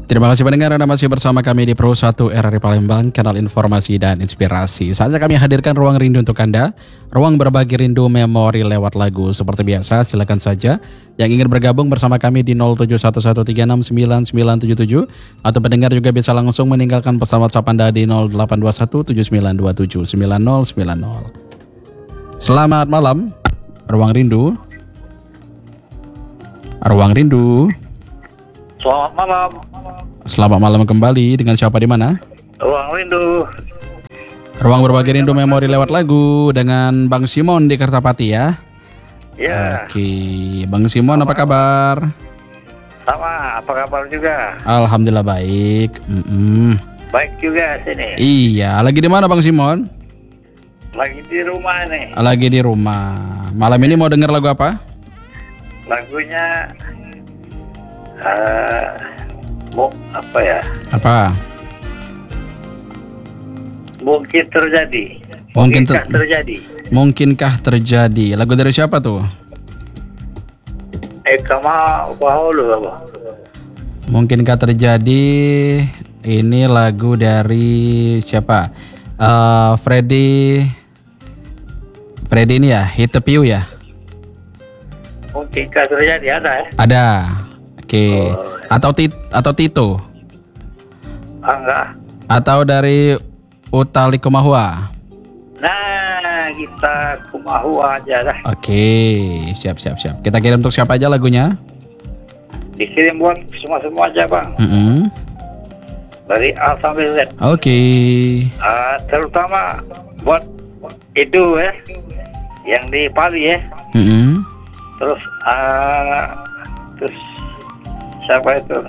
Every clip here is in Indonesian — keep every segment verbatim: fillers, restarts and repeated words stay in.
Terima kasih pendengar, Anda masih bersama kami di Pro satu R R I Palembang, kanal informasi dan inspirasi. Saatnya kami hadirkan ruang rindu untuk Anda, ruang berbagi rindu memori lewat lagu. Seperti biasa, silakan saja yang ingin bergabung bersama kami di nol tujuh satu satu tiga enam sembilan sembilan tujuh tujuh atau pendengar juga bisa langsung meninggalkan pesan WhatsApp Anda di nol delapan dua satu tujuh sembilan dua tujuh sembilan nol sembilan nol. Selamat malam, ruang rindu. Ruang rindu. Selamat malam. Selamat malam kembali, dengan siapa di mana? Ruang rindu. Ruang berbagi rindu memori lewat lagu dengan Bang Simon di Kertapati ya. Ya. Oke, Bang Simon apa kabar? Sama, apa kabar juga? Alhamdulillah baik. Mm-mm. Baik juga sini. Iya, lagi di mana Bang Simon? Lagi di rumah nih. Lagi di rumah. Malam ini mau denger lagu apa? Lagunya uh, mau apa ya? Apa? Mungkin terjadi. Mungkin ter- Mungkinkah terjadi. Mungkinkah terjadi? Lagu dari siapa tuh? Eka mah wahulu apa? Mungkinkah terjadi? Ini lagu dari siapa? Uh, Freddy. Freddy ini ya, Hit the Pew ya? Mungkinkah terjadi ada ya? Ada. Oke. Oh. Atau tit atau Tito? Ah, enggak. Atau dari Utali Kumahua? Nah, kita kumahu aja dah. Oke, siap siap siap. Kita kirim untuk siapa aja lagunya? Dikirim buat semua-semua aja bang. Mm-hmm. Dari A sampai Z. Oke. Uh, terutama buat itu ya, yang di Pali ya. Mm-hmm. Terus uh, terus siapa itu?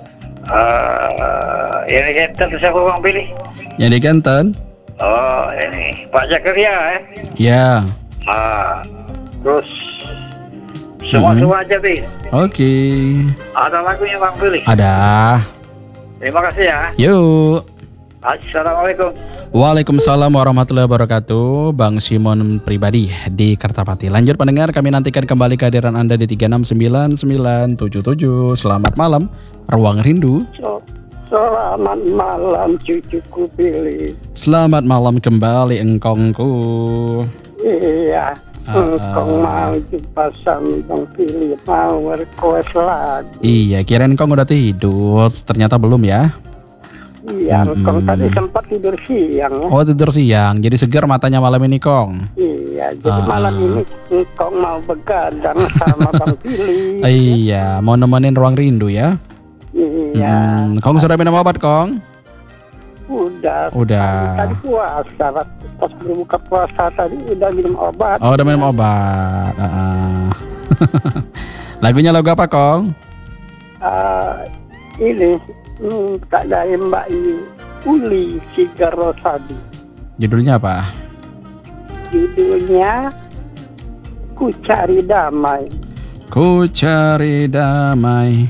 Uh, yang di Kenten siapa bang pilih? Yang di Kenten? Oh ini Pak Zakaria ya. Ya. Uh, terus semua semua aja bi. Oke. Ada lagunya bang pilih? Ada. Terima kasih ya. Yuk. Assalamualaikum. Waalaikumsalam warahmatullahi wabarakatuh. Bang Simon pribadi di Kertapati. Lanjut pendengar, kami nantikan kembali kehadiran Anda di tiga enam sembilan sembilan tujuh tujuh. Selamat malam, Ruang Rindu. Selamat malam cucuku pilih. Selamat malam kembali engkongku. Iya, Uh, engkong mau jumpa sambang pilih mau request lagi. Iya, kirain engkong udah tidur, ternyata belum ya. Iya, Mm-mm. engkong tadi sempat tidur siang ya. Oh, tidur siang, jadi segar matanya malam ini Kong. Iya, jadi Ah. malam ini engkong mau begadang sama Bang Pilih. Iya, mau nemenin Ruang Rindu ya. Iya, Hmm, Kong sudah minum obat Kong? udah. Udah. Tadi puasa, pas berbuka puasa tadi udah minum obat. Oh, udah minum obat. Uh-uh. Lagunya lagu apa Kong? Uh, ini hmm, tak dari Mbak Uli Sigar Rosadi. Judulnya apa? Judulnya Ku Cari Damai. Ku cari damai.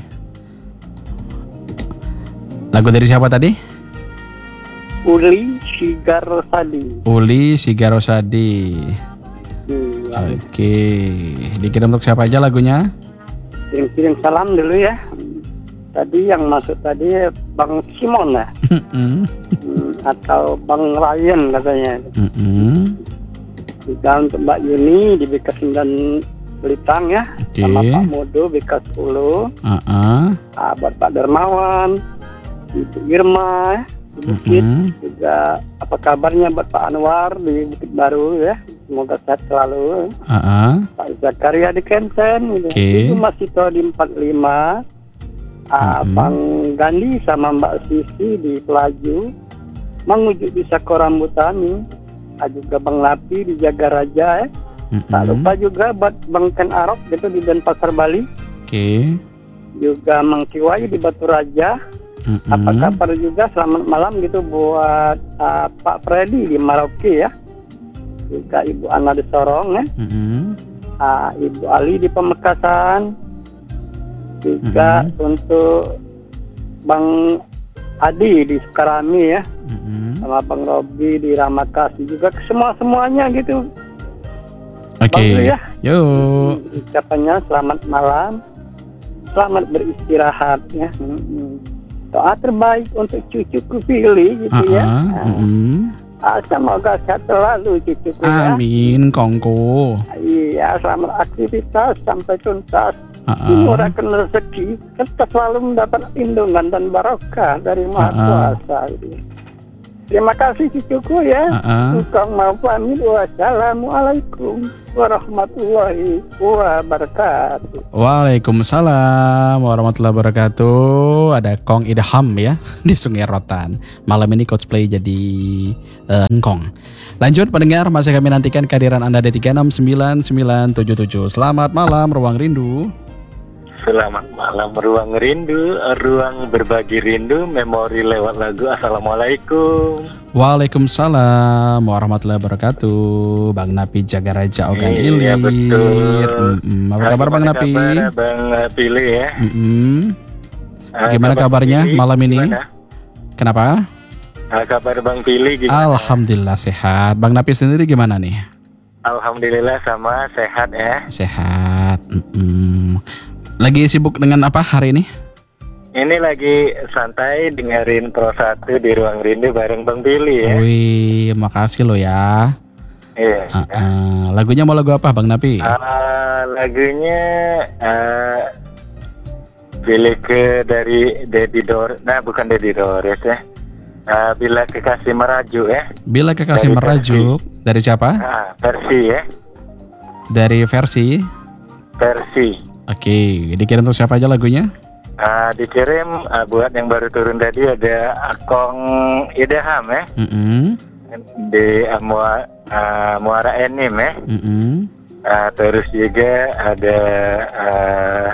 Lagu dari siapa tadi? Uli Sigar Rosadi. Uli Sigarosadi. Iya. Oke, dikirim untuk siapa aja lagunya? Kirim-kirim salam dulu ya. Tadi yang masuk tadi Bang Simon ya, Mm-mm. hmm, atau Bang Ryan katanya. Mm-mm. Juga untuk Mbak Yuni di B K sembilan Belitang ya, Oke. sama Pak Modo B K sepuluh. Uh-uh. Ah, buat Pak Dermawan, Ibu Irma di Bukit. Mm-mm. Juga apa kabarnya buat Pak Anwar di Bukit Baru ya, semoga sehat selalu. Uh-uh. Pak Zakaria di Kenten gitu. Oke. Itu masih tahu di empat puluh lima. Ah, Mm-hmm. Bang Gandhi sama Mbak Sisi di Pelaju, Mangujuk di Sako Rambutani. Ah, juga Bang Lapi di Jagaraja ya. Mm-mm. Tak lupa juga buat Bang Ken Arok gitu di Denpasar Bali. Oke. Juga Mang Kiwai di Batu Raja. Mm-mm. Apa kabar juga, selamat malam gitu buat uh, Pak Freddy di Merauke ya. Juga Ibu Ana di Sorong ya. Mm-mm. uh, Ibu Ali di Pamekasan. Juga Mhm. untuk Bang Adi di Sukarami ya. Mm-mm. Sama Bang Robi di Ramakasi juga, semua-semuanya gitu. Oke. Bang Dulu ya. Yuk. Ucapannya selamat malam, selamat beristirahat ya. Hmm. doa terbaik untuk cucuku Pilih gitu ya. Uh-uh, Nah, mm-mm. ah, semoga sehat selalu cucuku ya. Amin, kongko. Iya, selamat aktivitas sampai tuntas. Uh-uh. Dimurahkan rezeki, kita selalu mendapat lindungan dan barokah dari Maha Uh-uh. Kuasa. Ini. Terima kasih cucuku ya. Uh-uh. Engkau mau pamit. Wassalamualaikum warahmatullahi wabarakatuh. Waalaikumsalam warahmatullahi wabarakatuh. Ada Kong Idham ya di Sungai Rotan. Malam ini Coach Play jadi uh, Kong. Lanjut pendengar, masih kami nantikan kehadiran Anda di tiga enam sembilan sembilan tujuh tujuh. Selamat malam Ruang Rindu. Selamat malam Ruang Rindu, ruang berbagi rindu, memori lewat lagu. Assalamualaikum. Waalaikumsalam warahmatullahi wabarakatuh. Bang Napi Jagaraja Ogan Ilir. Iya betul. Mm-mm. Apa kabar Bang Napi? Kabar Bang Pilih ya. Mm-mm. Ah, Gimana kabar kabarnya Pilih, malam ini? gimana? Kenapa? Ah, kabar Bang Pilih gimana? Alhamdulillah sehat. Bang Napi sendiri gimana nih? Alhamdulillah sama sehat ya. Sehat. Mm-mm. Lagi sibuk dengan apa hari ini? Ini lagi santai dengerin Pro satu di Ruang Rindu bareng Bang Pilih ya. Wih, makasih lo ya. Iya. Uh, uh, lagunya mau lagu apa Bang Napi? Ah, lagunya ah, pilih ke dari Dedi Dor, nah bukan Dedi Dores ya. Ah, Bila Kekasih Merajuk ya. Bila Kekasih Dari Merajuk. Dari siapa? Ah, versi ya. Dari versi. Versi. Oke, dikirim untuk siapa aja lagunya? Ah, dikirim ah, buat yang baru turun tadi ada Akong Idham ya. Mm-mm. Di ah, Mua- ah, Muara Enim ya. Mm-mm. Ah, terus juga ada ah,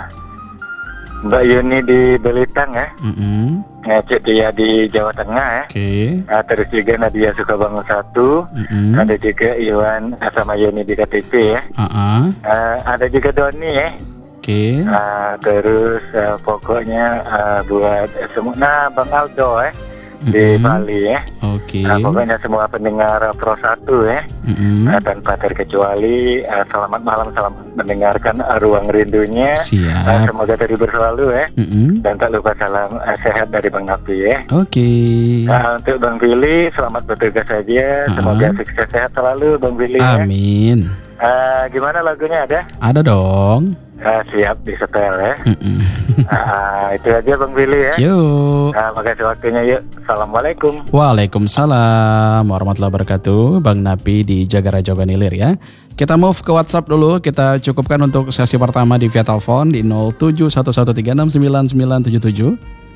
Mbak Yuni di Belitang ya. Mm-mm. Ngecek dia di Jawa Tengah ya. Oke. Ah, terus juga Nadia Sukabangun satu. Mm-mm. Ada juga Iwan ah, sama Yuni di K T P ya. Uh-uh. Ah, ada juga Doni ya. Oke. Ah, terus ah, pokoknya ah, buat eh, semua, nah Bang Aldo ya di Mm-mm. Bali ya. Oke. Ah, pokoknya semua pendengar Pro satu ya. Mm-mm. Ah, tanpa terkecuali ah, selamat malam, selamat mendengarkan ah, Ruang Rindunya. Ah, Siap. semoga terhibur selalu ya. Mm-mm. Dan tak lupa salam ah, sehat dari Bang Napi ya. Oke. Nah, untuk Bang Billy, selamat bertugas saja. Semoga Ah. sukses sehat selalu Bang Billy ya. Amin. Ah, gimana lagunya ada? Ada dong. Ah, siap disetel ya. Mm-mm. Ah, itu aja Bang Billy ya. Yuk. Ah, makasih waktunya yuk. Assalamualaikum. Waalaikumsalam warahmatullahi wabarakatuh. Bang Napi di Jagaraja Ogan Ilir ya. Kita move ke WhatsApp dulu. Kita cukupkan untuk sesi pertama di via telepon di nol tujuh satu satu tiga enam sembilan sembilan tujuh tujuh.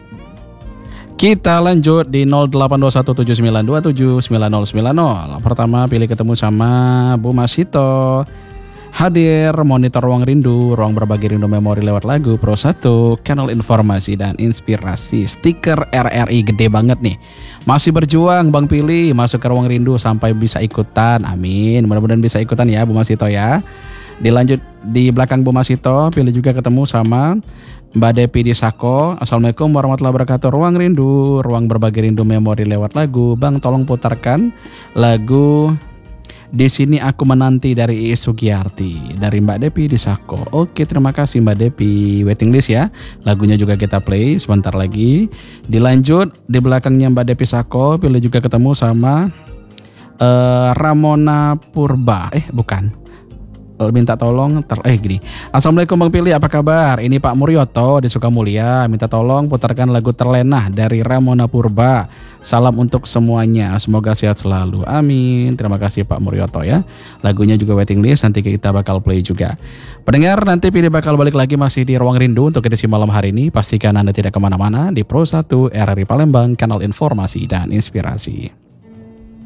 Kita lanjut di nol delapan dua satu tujuh sembilan dua tujuh sembilan nol sembilan nol. Pertama pilih ketemu sama Bu Masito. Hadir monitor Ruang Rindu, ruang berbagi rindu memori lewat lagu Pro satu, kanal informasi dan inspirasi. Stiker R R I gede banget nih. Masih berjuang Bang Pilih masuk ke Ruang Rindu sampai bisa ikutan. Amin. Mudah-mudahan bisa ikutan ya Bu Masito ya. Dilanjut di belakang Bu Masito, pilih juga ketemu sama Mbak Depi di Sako. Assalamualaikum warahmatullahi wabarakatuh. Ruang Rindu, ruang berbagi rindu memori lewat lagu. Bang tolong putarkan lagu Di Sini Aku Menanti dari Iis Sugiyarti dari Mbak Depi di Sako. Oke, terima kasih Mbak Depi. Waiting list ya. Lagunya juga kita play sebentar lagi. Dilanjut di belakangnya Mbak Depi Sako, pilih juga ketemu sama uh, Ramona Purba. Eh, bukan. Minta tolong ter eh gini. Assalamualaikum Bang Pilih, apa kabar? Ini Pak Muryoto di Sukamulya. Minta tolong putarkan lagu Terlena dari Ramona Purba. Salam untuk semuanya. Semoga sehat selalu. Amin. Terima kasih Pak Muryoto ya. Lagunya juga waiting list, nanti kita bakal play juga. Pendengar, nanti Pilih bakal balik lagi masih di Ruang Rindu untuk edisi malam hari ini. Pastikan Anda tidak kemana-mana di Pro satu R R I Palembang, kanal informasi dan inspirasi.